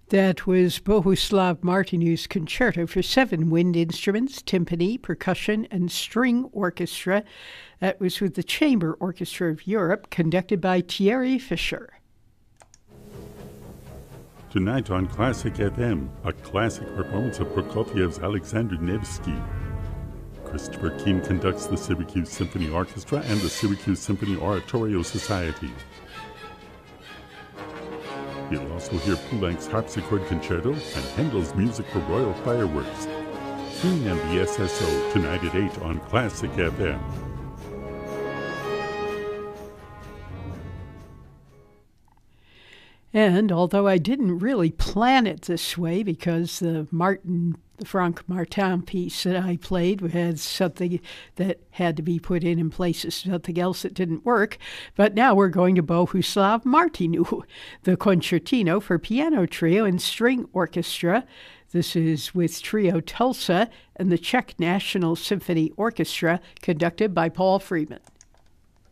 That was Bohuslav Martinu's Concerto for 7 wind instruments, timpani, percussion, and string orchestra. That was with the Chamber Orchestra of Europe, conducted by Thierry Fischer. Tonight on Classic FM, a classic performance of Prokofiev's Alexander Nevsky. Christopher Keane conducts the Syracuse Symphony Orchestra and the Syracuse Symphony Oratorio Society. You'll also hear Poulenc's Harpsichord Concerto and Handel's Music for Royal Fireworks. Keane and the SSO tonight at 8 on Classic FM. And although I didn't really plan it this way, because the Franck Martin piece that I played had something that had to be put in places, something else that didn't work, but now we're going to Bohuslav Martinu, the Concertino for Piano Trio and String Orchestra. This is with Trio Tulsa and the Czech National Symphony Orchestra, conducted by Paul Friedman.